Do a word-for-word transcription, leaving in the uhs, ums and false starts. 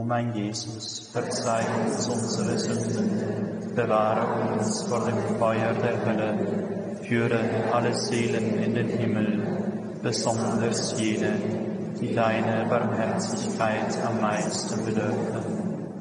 O mein Jesus, verzeih uns unsere Sünden, bewahre uns vor dem Feuer der Hölle, führe alle Seelen in den Himmel, besonders jene, die deine Barmherzigkeit am meisten bedürfen.